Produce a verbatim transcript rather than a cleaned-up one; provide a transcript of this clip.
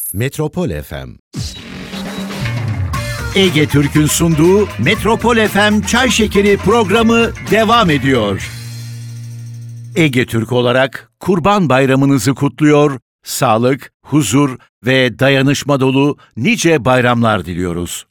Metropol F M. Ege Türk'ün sunduğu Metropol F M Çay Şekeri programı devam ediyor. Ege Türk olarak Kurban Bayramınızı kutluyor, sağlık, huzur ve dayanışma dolu nice bayramlar diliyoruz.